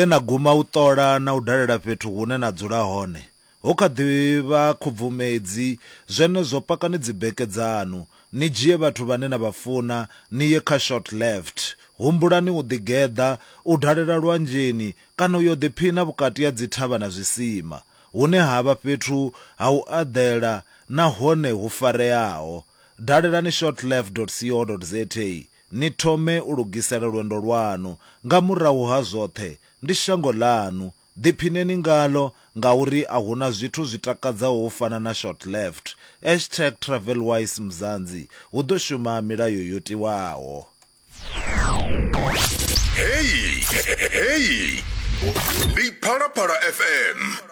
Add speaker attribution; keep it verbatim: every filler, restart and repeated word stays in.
Speaker 1: na guma u ṱola na u dalela fhethu hune na dzula hone ho kha ḓivha khubvumedzi zwenezwo pakani dzibeke dzanu ni dzhie vhathu vhane na vha funa ni ye kha short left. Humbulani u ḓigeḓa u dalela lwanzheni kana u yo ḓiphina vhukati ha dzi thavha na zwisima hune ha vha fhethu ha u aḓela nahone hu fareaho. Dalelani shortleft dot co dot za ni thome u lugisela lwendo lwanu. Nga murahu ha zwoṱhe ndi shango ḽanu, ḓiphineni ngalo ngauri a huna zwithu zwi takadzaho u fana na short left. Hashtag Travelwise Mzansi, hu ḓo shuma milayo yo tiwaho.
Speaker 2: Hey, hey, hey. Ndi Phalaphala F M.